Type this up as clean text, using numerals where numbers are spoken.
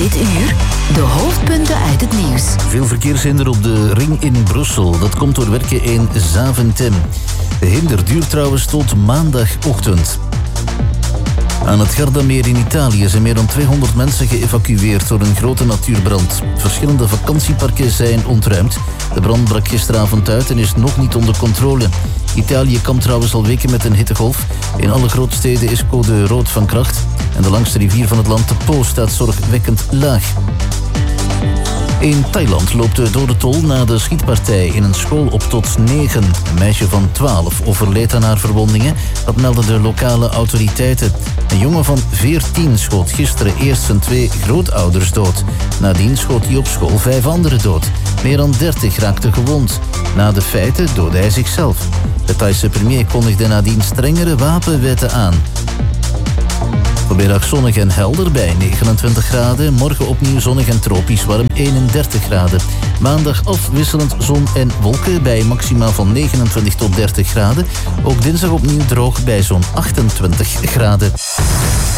dit uur de hoofdpunten uit het nieuws. Veel verkeershinder op de ring in Brussel. Dat komt door werken in Zaventem. De hinder duurt trouwens tot maandagochtend. Aan het Gardameer in Italië zijn meer dan 200 mensen geëvacueerd door een grote natuurbrand. Verschillende vakantieparken zijn ontruimd. De brand brak gisteravond uit en is nog niet onder controle. Italië kampt trouwens al weken met een hittegolf. In alle grootsteden is code rood van kracht. En de langste rivier van het land, de Po, staat zorgwekkend laag. In Thailand loopt de dodentol na de schietpartij in een school op tot 9. Een meisje van 12 overleed aan haar verwondingen. Dat melden de lokale autoriteiten. Een jongen van 14 schoot gisteren eerst zijn 2 grootouders dood. Nadien schoot hij op school 5 anderen dood. Meer dan 30 raakten gewond. Na de feiten doodde hij zichzelf. De Thaise premier kondigde nadien strengere wapenwetten aan. Vanmiddag zonnig en helder bij 29 graden. Morgen opnieuw zonnig en tropisch warm 31 graden. Maandag afwisselend zon en wolken bij maximaal van 29 tot 30 graden. Ook dinsdag opnieuw droog bij zo'n 28 graden.